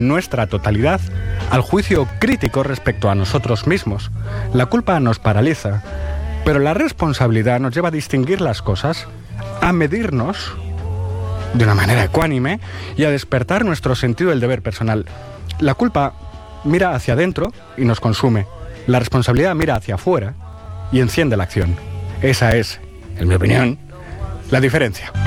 nuestra totalidad al juicio crítico respecto a nosotros mismos. La culpa nos paraliza, pero la responsabilidad nos lleva a distinguir las cosas, a medirnos de una manera ecuánime y a despertar nuestro sentido del deber personal. La culpa mira hacia adentro y nos consume. La responsabilidad mira hacia afuera y enciende la acción. Esa es, en mi opinión, la diferencia.